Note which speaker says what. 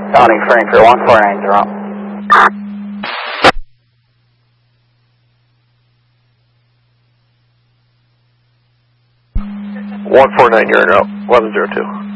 Speaker 1: County Frankfurt 1490.
Speaker 2: 149, you're in route 1102.